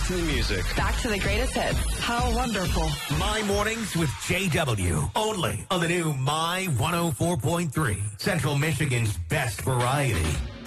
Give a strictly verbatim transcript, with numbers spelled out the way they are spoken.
to the music. Back to the greatest hits. How wonderful. My Mornings with J W. Only on the new My one oh four point three. Central Michigan's best variety.